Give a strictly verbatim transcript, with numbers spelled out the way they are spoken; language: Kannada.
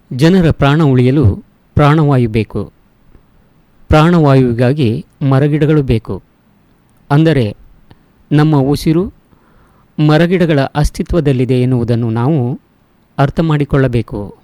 ಜನರ ಪ್ರಾಣ ಉಳಿಯಲು ಪ್ರಾಣವಾಯು ಬೇಕು. ಪ್ರಾಣವಾಯುವಿಗಾಗಿ ಮರಗಿಡಗಳು ಬೇಕು. ಅಂದರೆ ನಮ್ಮ ಉಸಿರು ಮರಗಿಡಗಳ ಅಸ್ತಿತ್ವದಲ್ಲಿದೆ ಎನ್ನುವುದನ್ನು ನಾವು ಅರ್ಥ ಮಾಡಿಕೊಳ್ಳಬೇಕು.